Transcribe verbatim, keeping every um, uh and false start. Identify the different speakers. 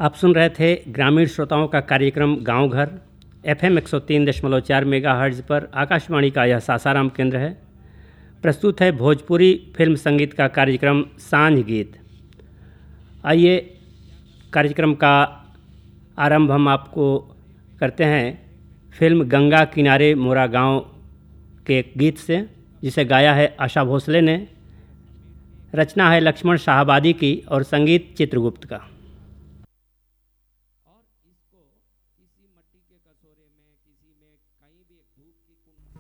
Speaker 1: आप सुन रहे थे ग्रामीण श्रोताओं का कार्यक्रम गांव घर एफ एम एक सौ तीन दशमलव चार मेगा हर्ट्ज पर आकाशवाणी का यह सासाराम केंद्र है। प्रस्तुत है भोजपुरी फिल्म संगीत का कार्यक्रम सांझ गीत। आइए कार्यक्रम का आरंभ हम आपको करते हैं फिल्म गंगा किनारे मोरा गांव के एक गीत से, जिसे गाया है आशा भोसले ने। रचना है लक्ष्मण शाहबादी की और संगीत चित्रगुप्त का।